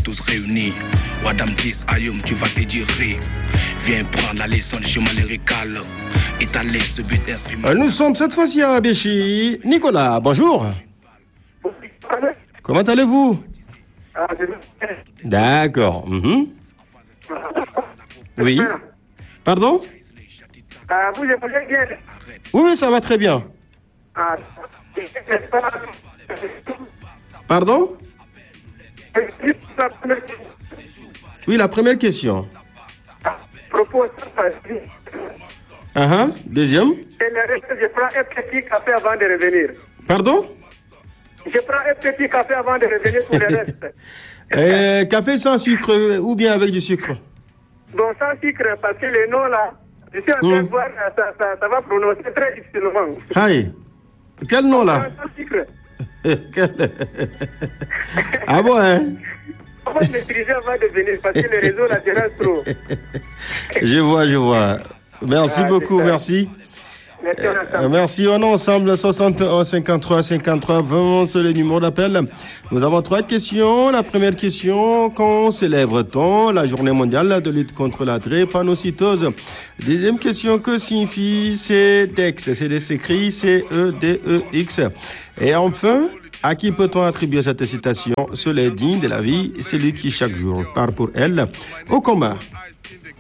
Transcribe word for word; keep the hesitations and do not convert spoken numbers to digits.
tous réunis. Wadam dix, Ayoum, tu vas te dire. Viens prendre la leçon de chemin lyrical. Étaler ce but instrumental. Nous sommes cette fois-ci à Béchi. Nicolas, bonjour. Comment allez-vous? D'accord. Mm-hmm. Oui. Pardon? Ah, vous écoutez bien? Oui, ça va très bien. Ah, Pardon? Oui, la première question. Propos. Uh-huh. Deuxième. Et le reste, je prends un petit café avant de revenir. Pardon? Je prends un petit café avant de revenir pour le reste. euh, café sans sucre ou bien avec du sucre? Bon, sans sucre, parce que les noms là, je suis en train de voir, ça, ça, ça va prononcer très difficilement. Aïe. Quel nom là? Sans sucre. Ah bon, hein? On va maîtriser avant de venir parce que les réseaux là dérange trop. Je vois, je vois. Merci ah, beaucoup, merci. Merci, euh, merci, on est ensemble, soixante et un cinquante-trois cinquante-trois vingt, c'est le numéro d'appel. Nous avons trois questions. La première question, quand célèbre-t-on la journée mondiale de lutte contre la drépanocytose? Deuxième question, que signifie C D E X? C D E X s'écrit C E D E X. Et enfin, à qui peut-on attribuer cette citation? Seul est digne de la vie, celui qui chaque jour part pour elle au combat.